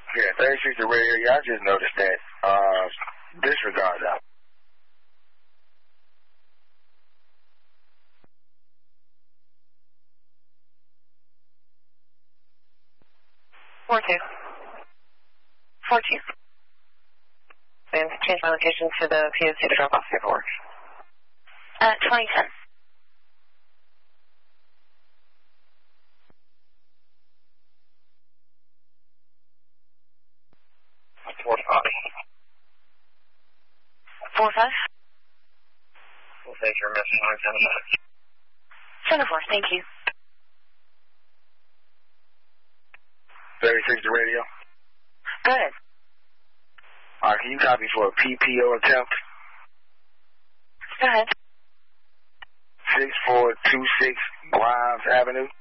Yeah, 36 the radio. Yeah, I just noticed that. Disregard that. Four two. And change my location to the POC to drop off paperwork. 2010. Four five. 45? We'll take your message 979. 74, thank you. 36 the radio. Go ahead. All right, can you copy for a PPO attempt? Go ahead. 6426 Grimes Avenue.